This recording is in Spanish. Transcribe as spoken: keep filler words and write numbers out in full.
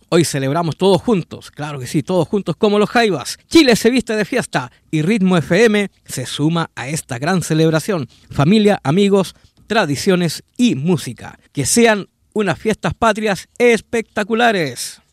Hoy celebramos todos juntos, claro que sí, todos juntos como los Jaivas. Chile se viste de fiesta y Ritmo F M se suma a esta gran celebración. Familia, amigos, tradiciones y música. Que sean unas fiestas patrias espectaculares.